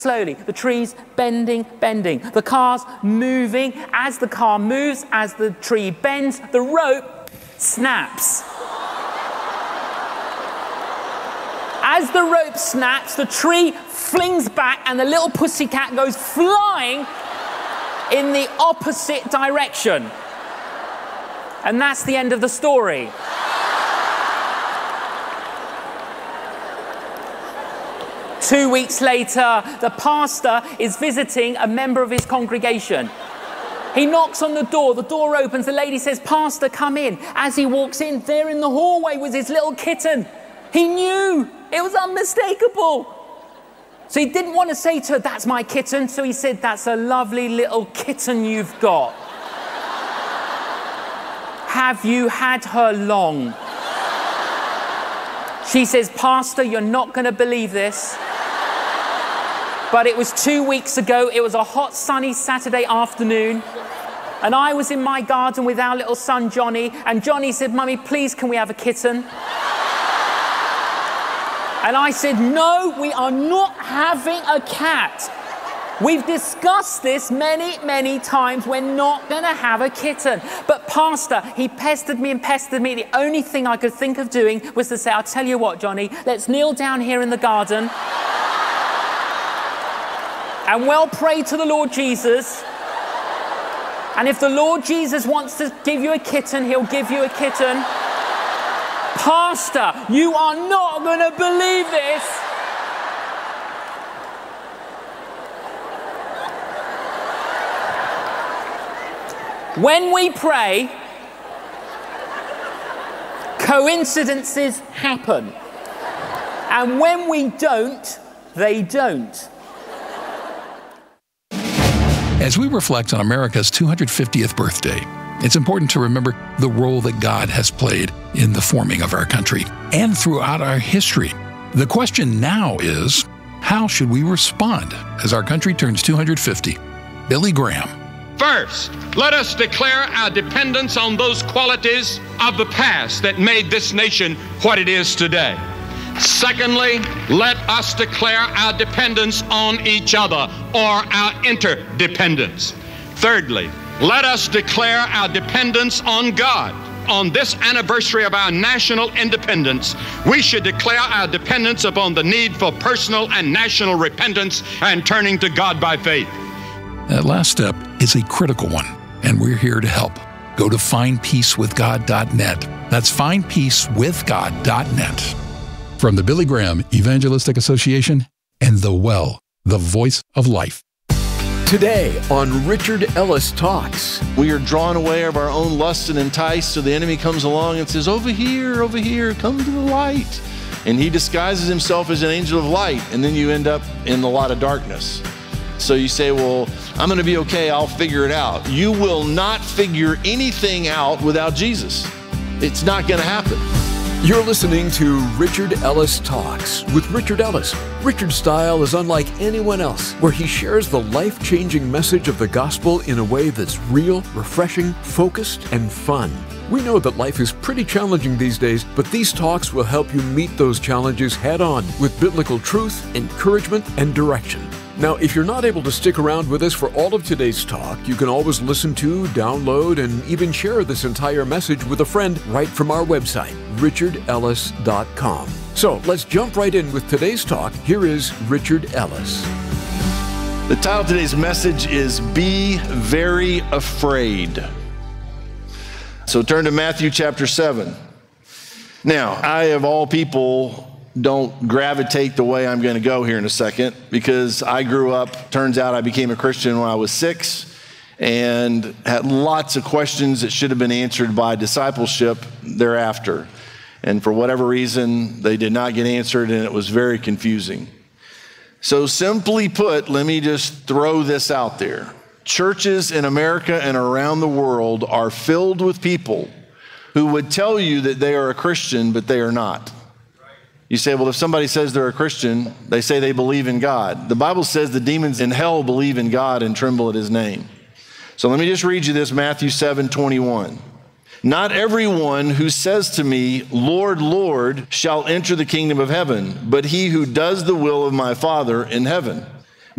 slowly. The tree's bending. The car's moving. As the car moves, as the tree bends, the rope snaps. As the rope snaps, the tree flings back and the little pussycat goes flying in the opposite direction. And that's the end of the story. Two weeks later, the pastor is visiting a member of his congregation. He knocks on the door opens, the lady says, "Pastor, come in." As he walks in, there in the hallway was his little kitten. He knew, it was unmistakable. So he didn't want to say to her, "That's my kitten." So he said, "That's a lovely little kitten you've got. Have you had her long?" She says, "Pastor, you're not going to believe this, but it was 2 weeks ago. It was a hot, sunny Saturday afternoon. And I was in my garden with our little son, Johnny. And Johnny said, 'Mummy, please, can we have a kitten?' And I said, 'No, we are not having a cat. We've discussed this many times. We're not going to have a kitten.' But Pastor, he pestered me. The only thing I could think of doing was to say, 'I'll tell you what, Johnny, let's kneel down here in the garden and we'll pray to the Lord Jesus. And if the Lord Jesus wants to give you a kitten, he'll give you a kitten.' Pastor, you are not going to believe this. When we pray, coincidences happen. And when we don't, they don't. As we reflect on America's 250th birthday, it's important to remember the role that God has played in the forming of our country and throughout our history. The question now is, how should we respond as our country turns 250? Billy Graham. First, let us declare our dependence on those qualities of the past that made this nation what it is today. Secondly, let us declare our dependence on each other, or our interdependence. Thirdly, let us declare our dependence on God. On this anniversary of our national independence, we should declare our dependence upon the need for personal and national repentance and turning to God by faith. That last step is a critical one, and we're here to help. Go to findpeacewithgod.net. That's findpeacewithgod.net. From the Billy Graham Evangelistic Association and The Well, the voice of life. Today on Richard Ellis Talks. We are drawn away of our own lust and enticed, so the enemy comes along and says, over here, come to the light. And he disguises himself as an angel of light, and then you end up in a lot of darkness. So you say, well, I'm going to be okay, I'll figure it out. You will not figure anything out without Jesus. It's not going to happen. You're listening to Richard Ellis Talks with Richard Ellis. Richard's style is unlike anyone else, where he shares the life-changing message of the gospel in a way that's real, refreshing, focused, and fun. We know that life is pretty challenging these days, but these talks will help you meet those challenges head-on with biblical truth, encouragement, and direction. Now, if you're not able to stick around with us for all of today's talk, you can always listen to, download, and even share this entire message with a friend right from our website, richardellis.com. So let's jump right in with today's talk. Here is Richard Ellis. The title of today's message is Be Very Afraid. So turn to Matthew chapter 7. Now, I, of all people, don't gravitate the way I'm going to go here in a second, because I grew up, turns out I became a Christian when I was 6 and had lots of questions that should have been answered by discipleship thereafter. And for whatever reason, they did not get answered, and it was very confusing. So simply put, let me just throw this out there. Churches in America and around the world are filled with people who would tell you that they are a Christian, but they are not. You say, well, if somebody says they're a Christian, they say they believe in God. The Bible says the demons in hell believe in God and tremble at his name. So let me just read you this, Matthew 7:21. Not everyone who says to me, Lord, Lord, shall enter the kingdom of heaven, but he who does the will of my Father in heaven.